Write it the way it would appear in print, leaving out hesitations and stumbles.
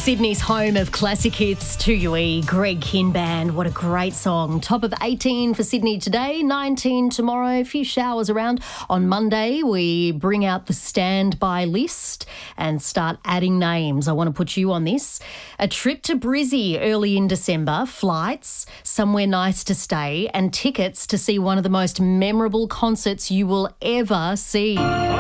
Sydney's home of classic hits, 2UE, Greg Kihn Band. What a great song. Top of 18 for Sydney today, 19 tomorrow, a few showers around. On Monday, we bring out the standby list and start adding names. I want to put you on this. A trip to Brizzy early in December, flights, somewhere nice to stay, and tickets to see one of the most memorable concerts you will ever see.